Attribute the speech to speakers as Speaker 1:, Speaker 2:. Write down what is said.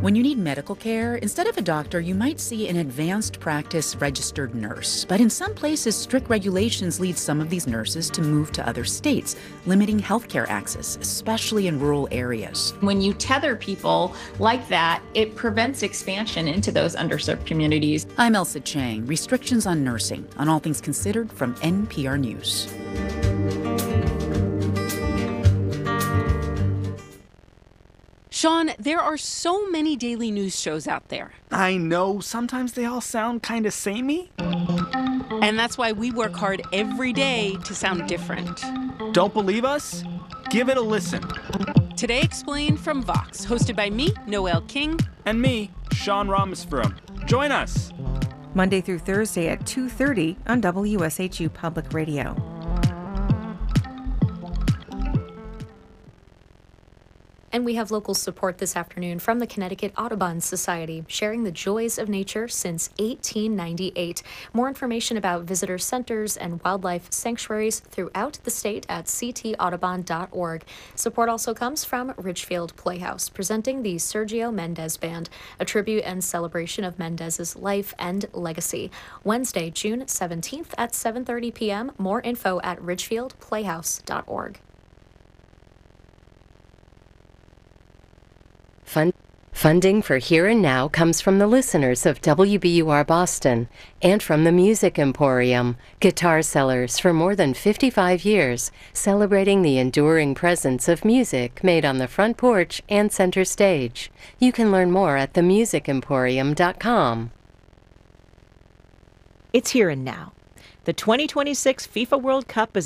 Speaker 1: When you need medical care, instead of a doctor, you might see an advanced practice registered nurse. But in some places, strict regulations lead some of these nurses to move to other states, limiting healthcare access, especially in rural areas.
Speaker 2: When you tether people like that, it prevents expansion into those underserved communities.
Speaker 1: I'm Elsa Chang, Restrictions on Nursing, on All Things Considered from NPR News.
Speaker 3: Sean, there are so many daily news shows out there.
Speaker 4: I know, sometimes they all sound kind of samey.
Speaker 3: And that's why we work hard every day to sound different.
Speaker 4: Don't believe us? Give it a listen.
Speaker 3: Today Explained from Vox, hosted by me, Noel King.
Speaker 4: And me, Sean Rameswaram. Join us.
Speaker 5: Monday through Thursday at 2:30 on WSHU Public Radio.
Speaker 6: And we have local support this afternoon from the Connecticut Audubon Society, sharing the joys of nature since 1898. More information about visitor centers and wildlife sanctuaries throughout the state at ctaudubon.org. Support also comes from Ridgefield Playhouse, presenting the Sergio Mendes Band, a tribute and celebration of Mendes's life and legacy. Wednesday, June 17th at 7:30 p.m. More info at ridgefieldplayhouse.org.
Speaker 7: Funding for Here and Now comes from the listeners of WBUR Boston and from the Music Emporium, guitar sellers for more than 55 years, celebrating the enduring presence of music made on the front porch and center stage. You can learn more at themusicemporium.com.
Speaker 8: It's Here and Now. The 2026 FIFA World Cup is